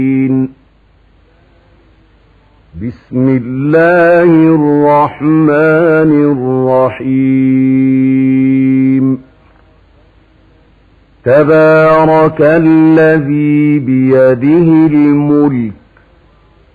بسم الله الرحمن الرحيم تبارك الذي بيده الملك